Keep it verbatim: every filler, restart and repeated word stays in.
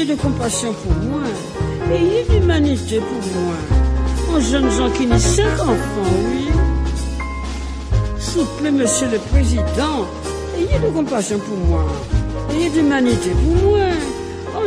ayez de compassion pour moi, ayez d'humanité pour moi. Un jeune gens qui n'a cinq enfants, oui. S'il vous plaît, Monsieur le Président, ayez de compassion pour moi, ayez d'humanité pour moi.